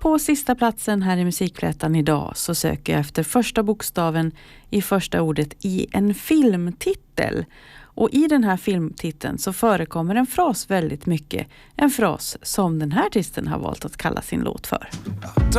på sista platsen här i Musikflätan idag så söker jag efter första bokstaven i första ordet i en filmtitel. Och i den här filmtiteln så förekommer en fras väldigt mycket. En fras som den här artisten har valt att kalla sin låt för.